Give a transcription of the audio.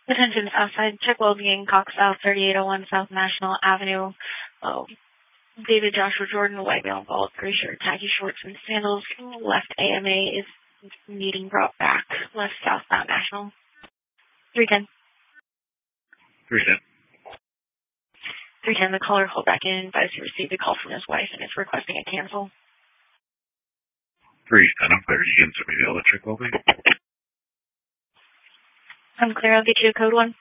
Attention Southside, check well-being, Cox South, 3801 South National Avenue. David Joshua Jordan, white male, bald, gray shirt, tacky shorts, and sandals. Left AMA is needing brought back. Left southbound National. 310. 310. 310, the caller called back in, advised he received a call from his wife and is requesting a cancel. 310, I'm clear. You can send me the electric well-being. I'm clear, I'll get you a code 1.